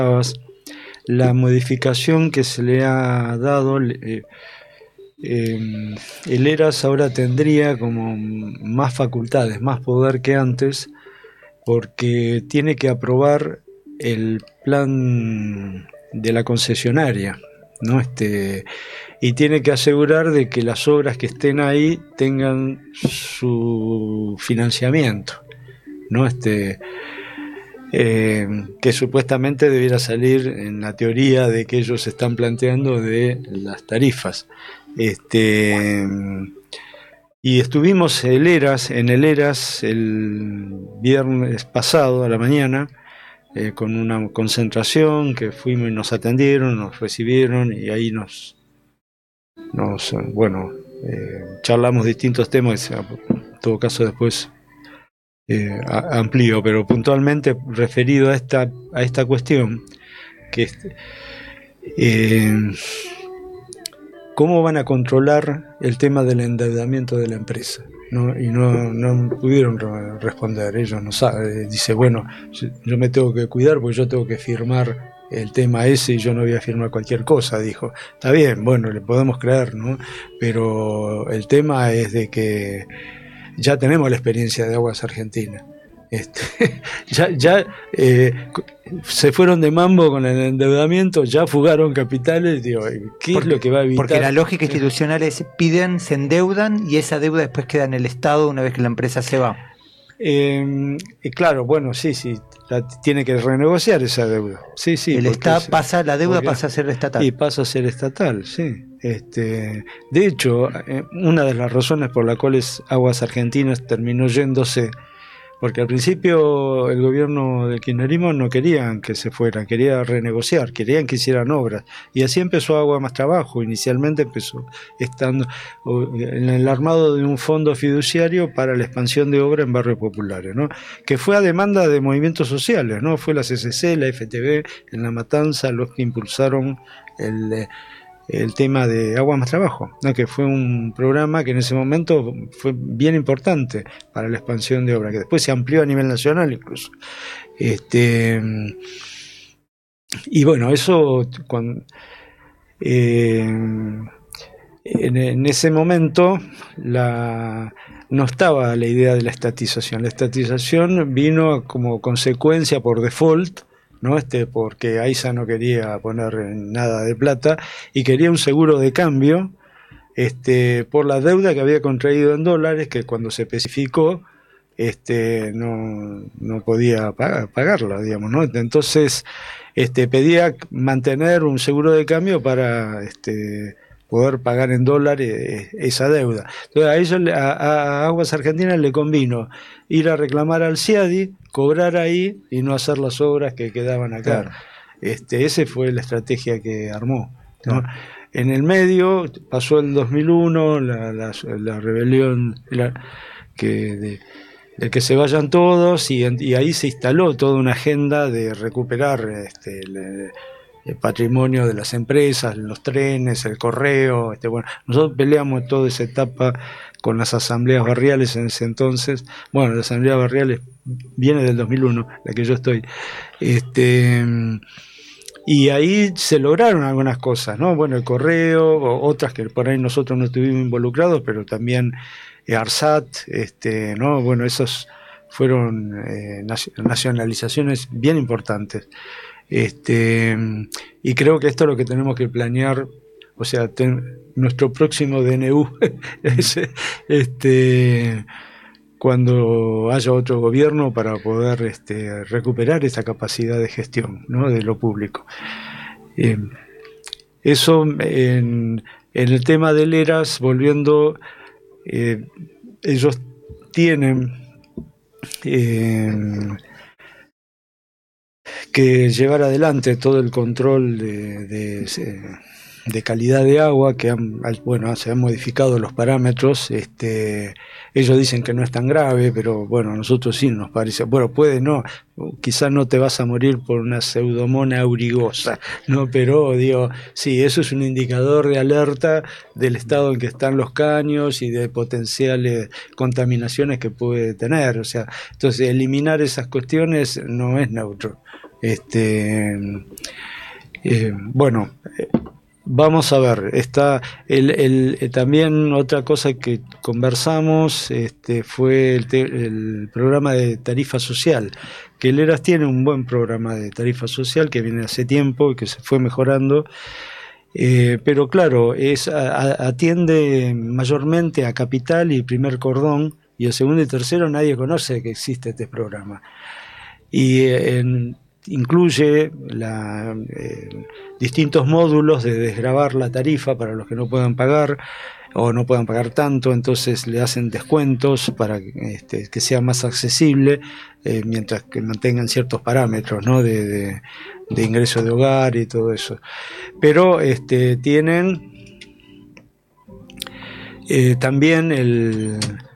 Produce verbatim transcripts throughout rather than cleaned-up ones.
la modificación que se le ha dado, eh, eh, el ERAS ahora tendría como más facultades, más poder que antes, porque tiene que aprobar el plan de la concesionaria, ¿no? Este, y tiene que asegurar de que las obras que estén ahí tengan su financiamiento, ¿no? Este, eh, que supuestamente debiera salir en la teoría de que ellos están planteando de las tarifas. Este, y estuvimos el ERAS, en el ERAS el viernes pasado a la mañana, eh, con una concentración que fuimos y nos atendieron, nos recibieron y ahí nos, nos bueno, eh, charlamos distintos temas, en todo caso después eh, amplío, pero puntualmente referido a esta, a esta cuestión, que eh, ¿cómo van a controlar el tema del endeudamiento de la empresa? ¿No? Y no, no pudieron responder, ellos no saben. Dice, bueno, yo me tengo que cuidar porque yo tengo que firmar el tema ese y yo no voy a firmar cualquier cosa, dijo. Está bien, bueno, le podemos creer, ¿no? Pero el tema es de que ya tenemos la experiencia de Aguas Argentinas. Este, ya ya eh, se fueron de mambo con el endeudamiento, ya fugaron capitales, digo, ¿qué porque, es lo que va a evitar? Porque la lógica institucional es piden, se endeudan y esa deuda después queda en el Estado una vez que la empresa se va. Eh, claro, bueno, sí, sí, la, tiene que renegociar esa deuda. Sí, sí. El Estado pasa, la deuda porque, pasa a ser estatal. Y pasa a ser estatal, sí. Este, de hecho, eh, una de las razones por las cuales Aguas Argentinas terminó yéndose, porque al principio el gobierno del kirchnerismo no querían que se fuera, quería renegociar, querían que hicieran obras, y así empezó Agua Más Trabajo. Inicialmente empezó estando en el armado de un fondo fiduciario para la expansión de obras en barrios populares, ¿no? Que fue a demanda de movimientos sociales, ¿no? Fue la C C C, la F T V en La Matanza los que impulsaron el el tema de Agua Más Trabajo, ¿no? Que fue un programa que en ese momento fue bien importante para la expansión de obras, que después se amplió a nivel nacional incluso. Este, y bueno, eso cuando, eh, en, en ese momento la, no estaba la idea de la estatización. La estatización vino como consecuencia por default, ¿no? Este, porque AISA no quería poner nada de plata y quería un seguro de cambio, este, por la deuda que había contraído en dólares, que cuando se especificó este, no, no podía pagar, pagarla, digamos, ¿no? Entonces este, pedía mantener un seguro de cambio para este, poder pagar en dólares esa deuda. Entonces a ellos, a, a Aguas Argentinas le convino ir a reclamar al CIADI, cobrar ahí y no hacer las obras que quedaban acá. Claro. Este, esa fue la estrategia que armó, ¿no? Claro. En el medio pasó el dos mil uno, la, la, la rebelión la, que de, de que se vayan todos, y, y ahí se instaló toda una agenda de recuperar este, el, el patrimonio de las empresas, los trenes, el correo. Este, bueno, nosotros peleamos toda esa etapa con las asambleas barriales en ese entonces. Bueno, la asamblea barriales viene del dos mil uno, la que yo estoy. Este, y ahí se lograron algunas cosas, ¿no? Bueno, el correo, otras que por ahí nosotros no estuvimos involucrados, pero también eh, ARSAT, este, ¿no? Bueno, esas fueron eh, nacionalizaciones bien importantes. Este, y creo que esto es lo que tenemos que planear. O sea, ten, nuestro próximo D N U es, este, cuando haya otro gobierno, para poder este, recuperar esa capacidad de gestión, ¿no? De lo público. Eh, eso en, en el tema del ERAS, volviendo, eh, ellos tienen eh, que llevar adelante todo el control de, de, de calidad de agua, que han, bueno, se han modificado los parámetros. Este, ellos dicen que no es tan grave, pero bueno, a nosotros sí nos parece, bueno, puede no, quizás no te vas a morir por una pseudomonas aurigosa, ¿no? Pero digo, sí, eso es un indicador de alerta del estado en que están los caños y de potenciales contaminaciones que puede tener. O sea, entonces eliminar esas cuestiones no es neutro. Este, eh, bueno, vamos a ver, está el, el, también otra cosa que conversamos este, fue el, te, el programa de tarifa social, que el ERAS tiene un buen programa de tarifa social que viene hace tiempo y que se fue mejorando. Eh, pero claro, es a, atiende mayormente a Capital y Primer Cordón, y el segundo y tercero nadie conoce que existe este programa. Y en, incluye la, eh, distintos módulos de desgravar la tarifa para los que no puedan pagar o no puedan pagar tanto, entonces le hacen descuentos para este, que sea más accesible, eh, mientras que mantengan ciertos parámetros, ¿no? de, de, de ingreso de hogar y todo eso. Pero este, tienen eh, también el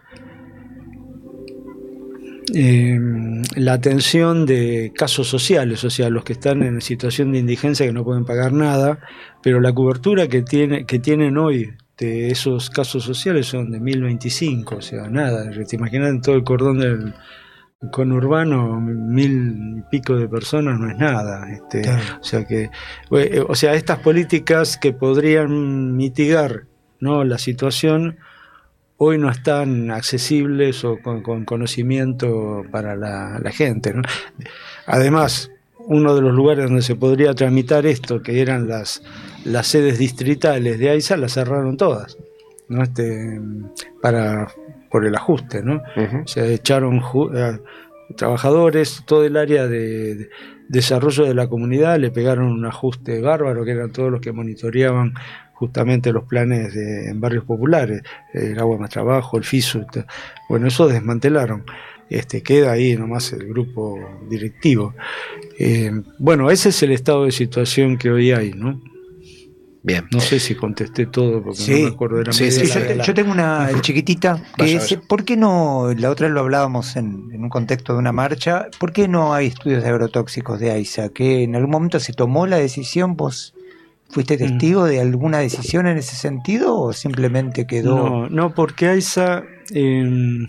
Eh, la atención de casos sociales, o sea, los que están en situación de indigencia que no pueden pagar nada, pero la cobertura que tiene que tienen hoy de esos casos sociales son de mil veinticinco, o sea, nada, te imaginas en todo el cordón del conurbano mil y pico de personas no es nada, este, claro. O sea que, o sea, estas políticas que podrían mitigar, ¿no?, la situación hoy no están accesibles o con, con conocimiento para la, la gente, ¿no? Además, uno de los lugares donde se podría tramitar esto, que eran las, las sedes distritales de AISA, las cerraron todas, ¿no? Este, para, por el ajuste, ¿no? Uh-huh. O sea, echaron ju- a trabajadores, todo el área de, de desarrollo de la comunidad, le pegaron un ajuste bárbaro, que eran todos los que monitoreaban justamente los planes de, en barrios populares, el Agua Más Trabajo, el FISU, bueno, eso desmantelaron, este, queda ahí nomás el grupo directivo. Eh, bueno, ese es el estado de situación que hoy hay, ¿no? Bien. No sé si contesté todo, porque sí, no me acuerdo de la sí, sí, yo, te, yo tengo una chiquitita, que vaya, es, vaya. ¿Por qué no, la otra lo hablábamos en, en un contexto de una marcha, ¿por qué no hay estudios de agrotóxicos de AISA? ¿Que en algún momento se tomó la decisión, vos fuiste testigo mm. de alguna decisión en ese sentido o simplemente quedó...? No, no, porque AISA eh,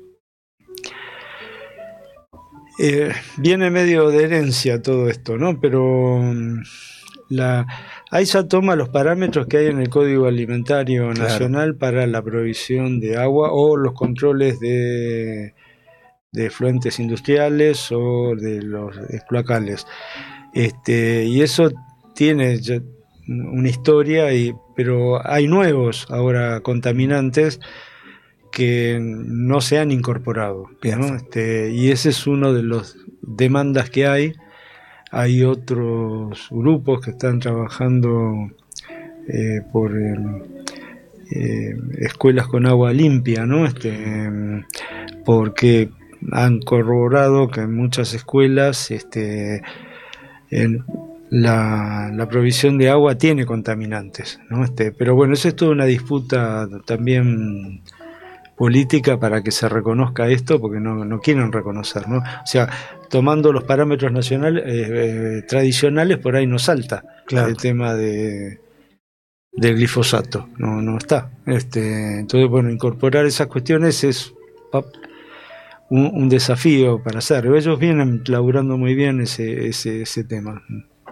eh, viene medio de herencia todo esto, ¿no? Pero la AISA toma los parámetros que hay en el Código Alimentario Nacional, claro, para la provisión de agua o los controles de, de efluentes industriales o de los cloacales. Este, y eso tiene una historia, y, pero hay nuevos ahora contaminantes que no se han incorporado, ¿no? Este, y ese es uno de los demandas que hay. Hay otros grupos que están trabajando eh, por eh, eh, escuelas con agua limpia, ¿no? Este, eh, porque han corroborado que en muchas escuelas este, en la, la provisión de agua tiene contaminantes, ¿no? Este, pero bueno, eso es toda una disputa también política para que se reconozca esto, porque no, no quieren reconocer, ¿no? O sea, tomando los parámetros nacionales eh, eh, tradicionales, por ahí no salta, claro, el tema de del glifosato, no no está. Este, entonces, bueno, incorporar esas cuestiones es un, un desafío para hacer. Ellos vienen laburando muy bien ese ese ese tema.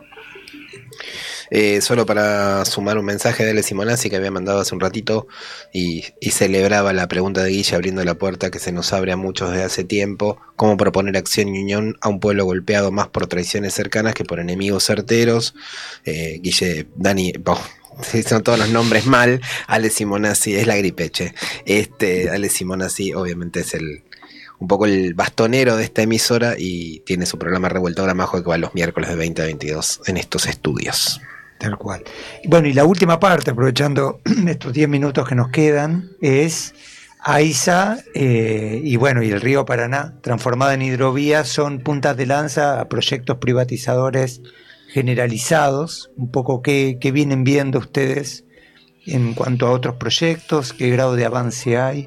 Eh, solo para sumar un mensaje de Ale Simonazzi que había mandado hace un ratito y, y celebraba la pregunta de Guille abriendo la puerta que se nos abre a muchos desde hace tiempo: cómo proponer acción y unión a un pueblo golpeado más por traiciones cercanas que por enemigos certeros. eh, Guille, Dani, oh, son todos los nombres mal. Ale Simonazzi es la gripeche. Este, Ale Simonazzi obviamente es el un poco el bastonero de esta emisora y tiene su programa Revuelta Ahora Majo, que va los miércoles de veinte a veintidós en estos estudios. Tal cual. Bueno, y la última parte, aprovechando estos diez minutos que nos quedan, es AISA eh, y bueno, y el río Paraná, transformada en hidrovía, son puntas de lanza a proyectos privatizadores generalizados. Un poco qué, qué vienen viendo ustedes en cuanto a otros proyectos, qué grado de avance hay.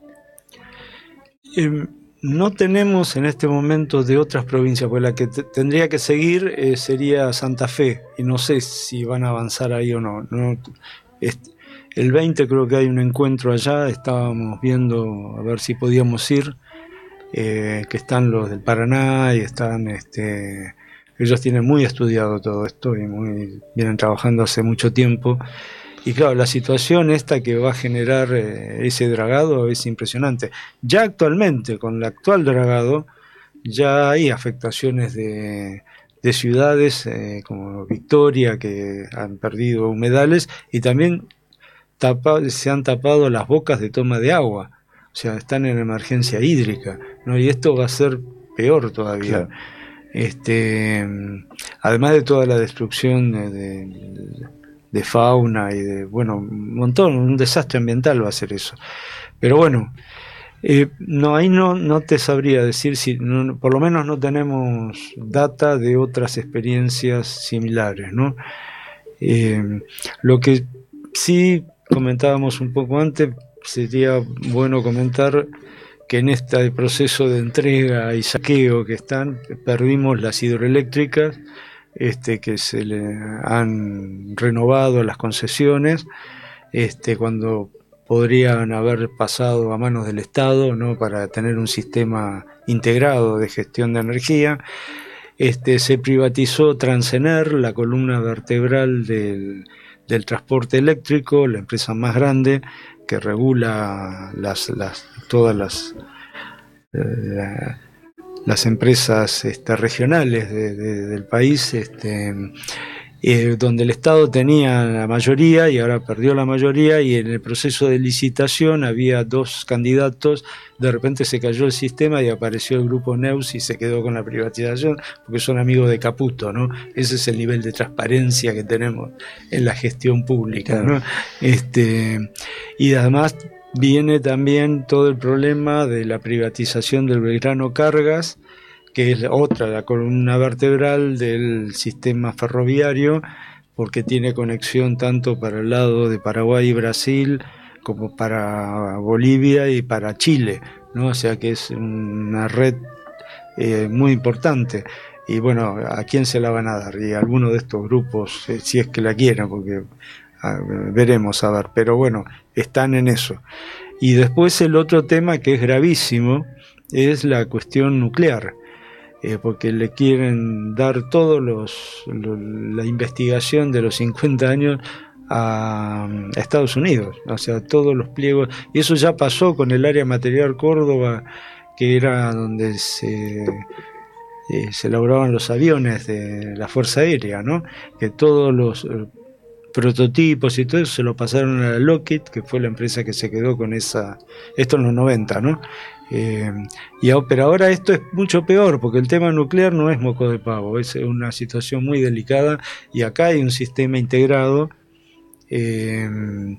Eh, no tenemos en este momento de otras provincias, porque la que t- tendría que seguir eh, sería Santa Fe, y no sé si van a avanzar ahí o no. no este, el veinte creo que hay un encuentro allá, estábamos viendo a ver si podíamos ir, eh, que están los del Paraná y están este, ellos tienen muy estudiado todo esto y muy, vienen trabajando hace mucho tiempo. Y claro, la situación esta que va a generar eh, ese dragado es impresionante. Ya actualmente, con el actual dragado, ya hay afectaciones de, de ciudades eh, como Victoria, que han perdido humedales, y también tapa, se han tapado las bocas de toma de agua. O sea, están en emergencia hídrica, ¿no? Y esto va a ser peor todavía. Claro. Este, además de toda la destrucción de, de, de fauna y de, bueno, un montón, un desastre ambiental va a ser eso. Pero bueno, eh, no, ahí no, no te sabría decir si, no, por lo menos no tenemos data de otras experiencias similares, ¿no? Eh, lo que sí comentábamos un poco antes, sería bueno comentar que en este proceso de entrega y saqueo que están, perdimos las hidroeléctricas, este, que se le han renovado las concesiones, este, cuando podrían haber pasado a manos del Estado, ¿no? Para tener un sistema integrado de gestión de energía. Este, se privatizó Transener, la columna vertebral del, del transporte eléctrico, la empresa más grande que regula las, las, todas las, eh, las empresas este, regionales de, de, del país, este, eh, donde el Estado tenía la mayoría y ahora perdió la mayoría, y en el proceso de licitación había dos candidatos, de repente se cayó el sistema y apareció el grupo Neus y se quedó con la privatización, porque son amigos de Caputo, ¿no? Ese es el nivel de transparencia que tenemos en la gestión pública, ¿no? Este, y además viene también todo el problema de la privatización del Belgrano Cargas, que es otra, la columna vertebral del sistema ferroviario, porque tiene conexión tanto para el lado de Paraguay y Brasil, como para Bolivia y para Chile, ¿no? O sea que es una red eh, muy importante. Y bueno, ¿a quién se la van a dar? Y a alguno de estos grupos, eh, si es que la quieren, porque a, veremos a ver. Pero bueno, están en eso. Y después el otro tema que es gravísimo es la cuestión nuclear. Eh, porque le quieren dar todos los, lo, la investigación de los cincuenta años a, a Estados Unidos, o sea, todos los pliegos, y eso ya pasó con el área material Córdoba, que era donde se, eh, se elaboraban los aviones de la Fuerza Aérea, ¿no? Que todos los eh, prototipos y todo eso se lo pasaron a la Lockheed, que fue la empresa que se quedó con esa, esto en los noventa, ¿no? Eh, y, pero ahora esto es mucho peor, porque el tema nuclear no es moco de pavo, es una situación muy delicada, y acá hay un sistema integrado eh,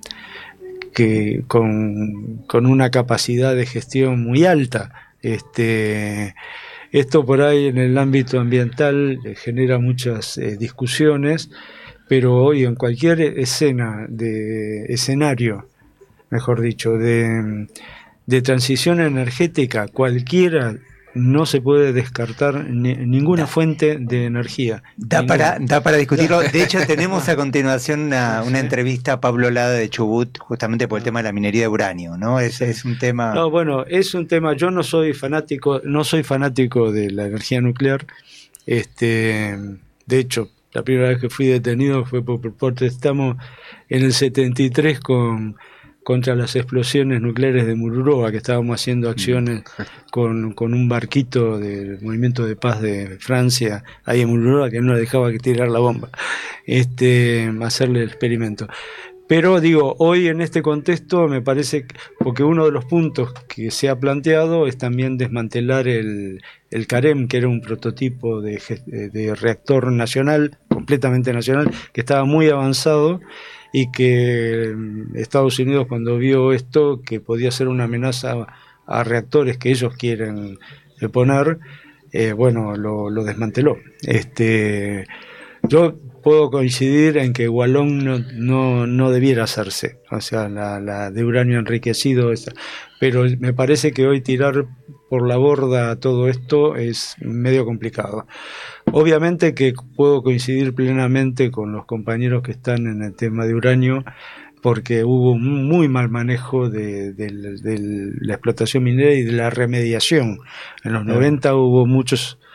que con, con una capacidad de gestión muy alta. Este, esto por ahí en el ámbito ambiental eh, genera muchas eh, discusiones, pero hoy en cualquier escena de escenario, mejor dicho, de de transición energética cualquiera, no se puede descartar ni, ninguna da, fuente de energía. Da para, da para discutirlo. De hecho, tenemos a continuación una, una entrevista a Pablo Lada de Chubut, justamente por el tema de la minería de uranio, ¿no? Es, es un tema... No, bueno, es un tema, yo no soy fanático, no soy fanático de la energía nuclear. Este, de hecho, la primera vez que fui detenido fue por, porque estamos en el setenta y tres con... contra las explosiones nucleares de Mururoa, que estábamos haciendo acciones con, con un barquito del Movimiento de Paz de Francia, ahí en Mururoa, que no dejaba que tirar la bomba, este, hacerle el experimento. Pero digo, hoy en este contexto me parece, que, porque uno de los puntos que se ha planteado es también desmantelar el, el CAREM, que era un prototipo de, de reactor nacional, completamente nacional, que estaba muy avanzado, y que Estados Unidos, cuando vio esto, que podía ser una amenaza a, a reactores que ellos quieren poner, eh, bueno, lo, lo desmanteló. Este, yo puedo coincidir en que Gualón no, no, no debiera hacerse, o sea, la, la de uranio enriquecido, esa. Pero me parece que hoy tirar por la borda todo esto es medio complicado. Obviamente que puedo coincidir plenamente con los compañeros que están en el tema de uranio, porque hubo un muy mal manejo de, de, de la explotación minera y de la remediación. En los noventa hubo muchos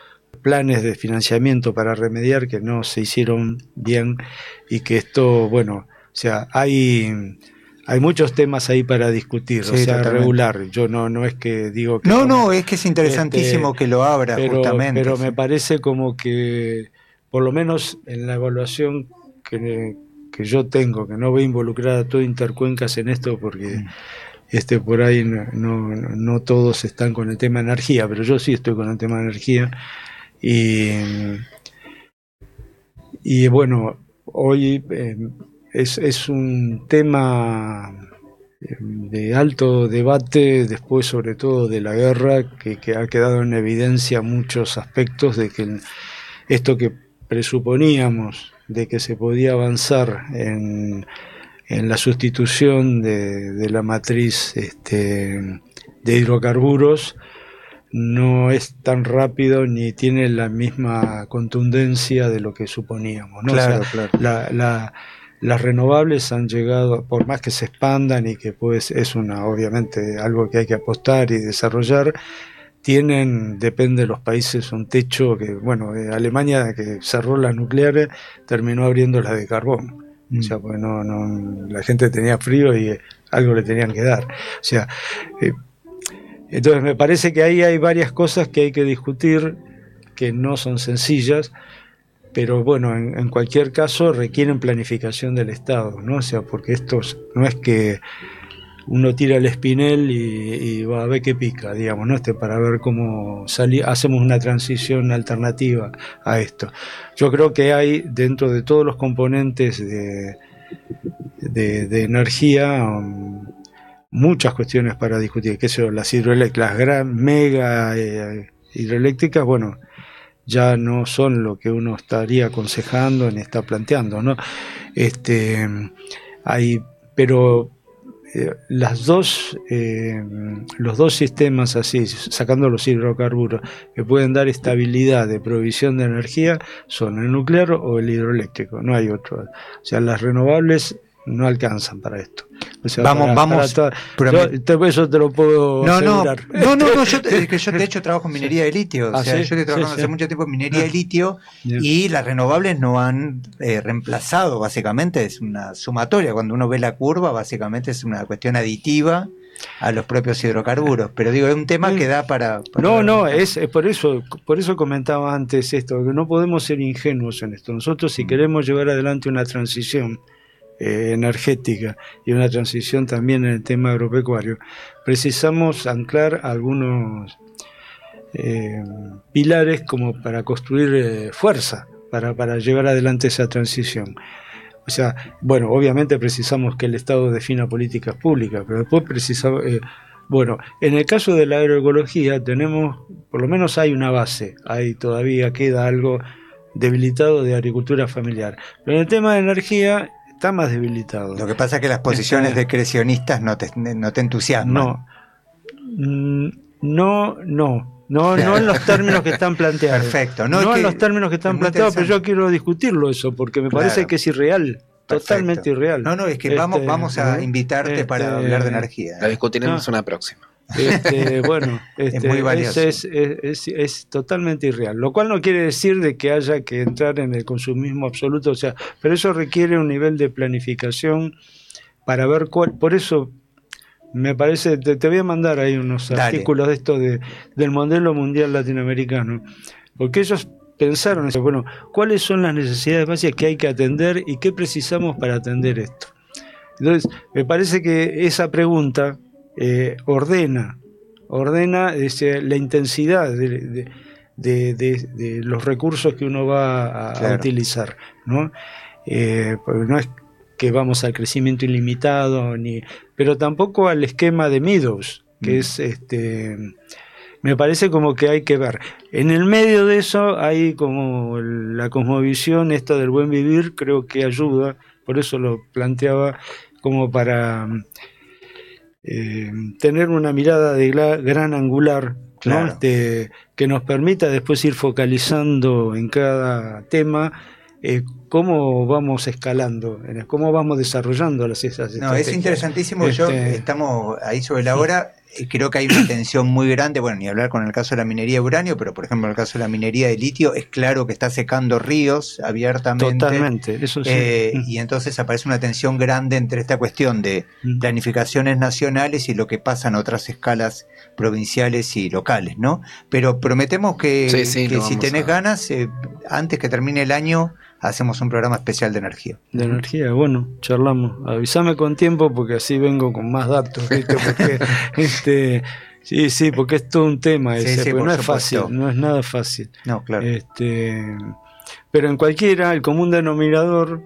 planes de financiamiento para remediar que no se hicieron bien y que esto, bueno, o sea, hay hay muchos temas ahí para discutir, sí, o sea, totalmente. Regular. Yo no no es que digo que no, no, es que es interesantísimo este, que lo abra pero, justamente. Pero sí. me parece como que, por lo menos en la evaluación que, que yo tengo, que no voy a involucrar a todo Intercuencas en esto porque mm. este por ahí no, no, no todos están con el tema de energía, pero yo sí estoy con el tema de energía y, y bueno, hoy eh, es, es un tema de alto debate después sobre todo de la guerra que, que ha quedado en evidencia muchos aspectos de que esto que presuponíamos de que se podía avanzar en, en la sustitución de, de la matriz este, de hidrocarburos no es tan rápido ni tiene la misma contundencia de lo que suponíamos, ¿no? Claro, o sea, claro. La, la, las renovables han llegado, por más que se expandan y que pues es una obviamente algo que hay que apostar y desarrollar, tienen, depende de los países, un techo que, bueno, Alemania que cerró las nucleares terminó abriendo las de carbón. Mm. O sea, pues no, no, la gente tenía frío y algo le tenían que dar. O sea, eh, entonces me parece que ahí hay varias cosas que hay que discutir que no son sencillas, pero bueno, en, en cualquier caso requieren planificación del Estado, ¿no? O sea, porque esto no es que uno tira el espinel y, y va a ver qué pica, digamos, ¿no? Este, para ver cómo sali- hacemos una transición alternativa a esto. Yo creo que hay dentro de todos los componentes de, de, de energía um, muchas cuestiones para discutir, qué sé yo, las hidroeléctricas, las gran mega eh, hidroeléctricas, bueno, ya no son lo que uno estaría aconsejando ni está planteando, ¿no? Este, hay, pero eh, las dos, eh, los dos sistemas así, sacando los hidrocarburos, que pueden dar estabilidad de provisión de energía son el nuclear o el hidroeléctrico, no hay otro. O sea, las renovables no alcanzan para esto. O sea, vamos, para, vamos. Para toda, yo, te, eso te lo puedo no, asegurar. No, no, no, yo, es que yo de hecho trabajo en minería de litio. O ¿Ah, sea, sí? yo estoy trabajando sí, hace sí. mucho tiempo en minería de litio yeah. y las renovables no han eh, reemplazado, básicamente es una sumatoria. Cuando uno ve la curva, básicamente es una cuestión aditiva a los propios hidrocarburos, pero digo, es un tema que da para... para no, no, es, es por eso por eso comentaba antes esto, que no podemos ser ingenuos en esto. Nosotros si mm. queremos llevar adelante una transición Eh, energética y una transición también en el tema agropecuario, precisamos anclar algunos eh, pilares como para construir eh, fuerza para, para llevar adelante esa transición. O sea, bueno, obviamente precisamos que el Estado defina políticas públicas, pero después precisamos, eh, bueno, en el caso de la agroecología tenemos, por lo menos hay una base, hay todavía queda algo debilitado de agricultura familiar, pero en el tema de energía está más debilitado. Lo que pasa es que las posiciones está... decrecionistas no te, no te entusiasman. No, no, no, no, no en los términos que están planteados. Perfecto. No, no en los términos que están planteados, pero yo quiero discutirlo eso, porque me claro. parece que es irreal. Perfecto. Totalmente irreal. No, no, es que este, vamos, vamos a invitarte este, para hablar de energía. La discutiremos no. una próxima. Este, bueno, este, es muy valioso. Es, es, es, es totalmente irreal, lo cual no quiere decir de que haya que entrar en el consumismo absoluto, o sea, pero eso requiere un nivel de planificación para ver cuál, por eso me parece, te, te voy a mandar ahí unos Dale. artículos de esto de, del modelo mundial latinoamericano, porque ellos pensaron, bueno, cuáles son las necesidades básicas que hay que atender y qué precisamos para atender esto. Entonces, me parece que esa pregunta Eh, ordena ordena ese, la intensidad de, de, de, de, de los recursos que uno va a, claro. a utilizar, ¿no? Eh, porque no es que vamos al crecimiento ilimitado, ni, pero tampoco al esquema de Meadows, que mm. es este me parece como que hay que ver. En el medio de eso hay como la cosmovisión esta del buen vivir, creo que ayuda, por eso lo planteaba como para Eh, tener una mirada de gla, gran angular, claro. ¿no? este, que nos permita después ir focalizando en cada tema eh, cómo vamos escalando, cómo vamos desarrollando las esas No, es interesantísimo. Este, Yo estamos ahí sobre la hora. Creo que hay una tensión muy grande, bueno, ni hablar con el caso de la minería de uranio, pero por ejemplo en el caso de la minería de litio es claro que está secando ríos abiertamente. Totalmente, eso sí. Eh, y entonces aparece una tensión grande entre esta cuestión de planificaciones nacionales y lo que pasa en otras escalas provinciales y locales, ¿no? Pero prometemos que, sí, sí, que si tenés a... ganas, eh, antes que termine el año, hacemos un programa especial de energía. De energía, bueno, charlamos. Avísame con tiempo porque así vengo con más datos, ¿viste? Porque, este, sí, sí, porque es todo un tema ese, sí, sí, porque no es fácil, no es nada fácil. No, claro. Este, pero en cualquiera, el común denominador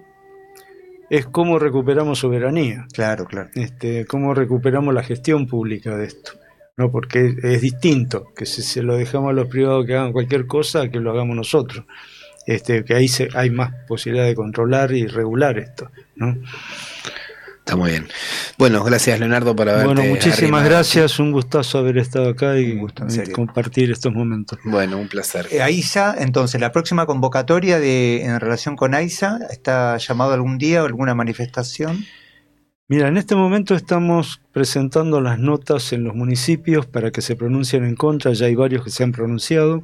es cómo recuperamos soberanía. Claro, claro. Este, cómo recuperamos la gestión pública de esto. No, porque es distinto que si se lo dejamos a los privados que hagan cualquier cosa, que lo hagamos nosotros. Este, que ahí se, hay más posibilidad de controlar y regular esto, ¿no? Está muy bien. Bueno, gracias Leonardo por haberte Bueno, muchísimas arrimado. gracias, un gustazo haber estado acá y, gusto, y compartir estos momentos. Bueno, un placer. Eh, AISA, entonces, la próxima convocatoria de en relación con AISA, ¿está llamado algún día o alguna manifestación? Mira, en este momento estamos presentando las notas en los municipios para que se pronuncien en contra, ya hay varios que se han pronunciado.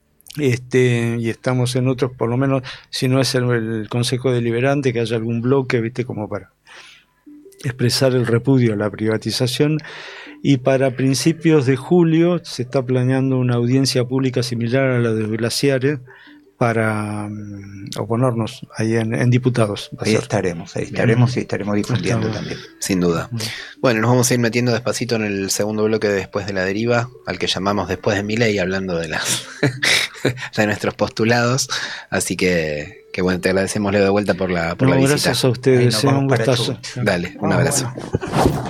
Este, y estamos en otros, por lo menos, si no es el, el Consejo Deliberante, que haya algún bloque, viste, como para expresar el repudio a la privatización. Y para principios de julio se está planeando una audiencia pública similar a la de Glaciares para um, oponernos ahí en, en diputados. Ahí estaremos, ahí estaremos y estaremos difundiendo Estamos. también. Sin duda. Bueno, nos vamos a ir metiendo despacito en el segundo bloque de Después de la Deriva, al que llamamos Después de Milei, hablando de las de nuestros postulados. Así que, que bueno, te agradecemos, Leo, de vuelta por la, por No, la visita. Gracias a ustedes, Ahí nos un vamos para gustazo. Dale, un abrazo.